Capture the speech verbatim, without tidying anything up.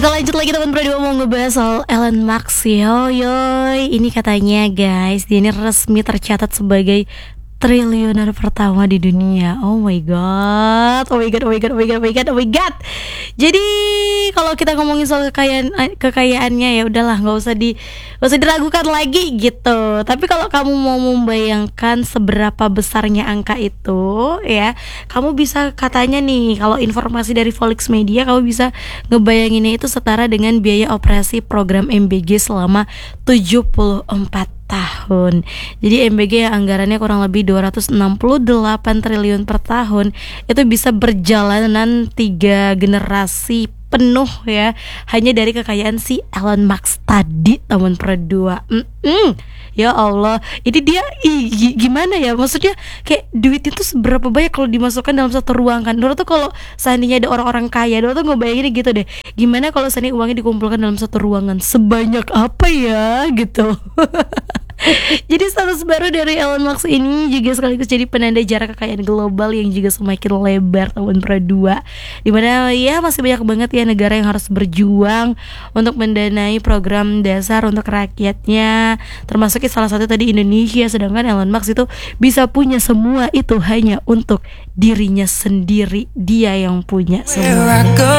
Kita lanjut lagi teman berdua mau ngebahas soal Elon Musk. Yo yoy, ini katanya guys, dia ini resmi tercatat sebagai triliuner pertama di dunia. Oh my god, oh my god, oh my god, oh my god, oh my god, oh my god. Jadi kalau kita ngomongin soal kekayaan kekayaannya ya udahlah, nggak usah di nggak usah diragukan lagi gitu. Tapi kalau kamu mau membayangkan seberapa besarnya angka itu, ya kamu bisa katanya nih, kalau informasi dari Volix Media, kamu bisa ngebayanginnya itu setara dengan biaya operasi program M B G selama tujuh puluh empat tahun. Jadi M B G yang anggarannya kurang lebih dua ratus enam puluh delapan triliun per tahun itu bisa berjalanan tiga generasi penuh ya, hanya dari kekayaan si Elon Musk tadi teman berdua. Mm-mm. Ya Allah, ini dia i, gimana ya, maksudnya kayak duit itu seberapa banyak kalau dimasukkan dalam satu ruangan. Dulu tuh kalau seandainya ada orang-orang kaya, dulu tuh ngebayangin gitu deh, gimana kalau seandainya uangnya dikumpulkan dalam satu ruangan, sebanyak apa ya gitu. Jadi status baru dari Elon Musk ini juga sekaligus jadi penanda jarak kekayaan global yang juga semakin lebar tahun berdua. Dimana ya masih banyak banget ya negara yang harus berjuang untuk mendanai program dasar untuk rakyatnya, termasuk salah satu tadi Indonesia. Sedangkan Elon Musk itu bisa punya semua itu hanya untuk dirinya sendiri, dia yang punya semua.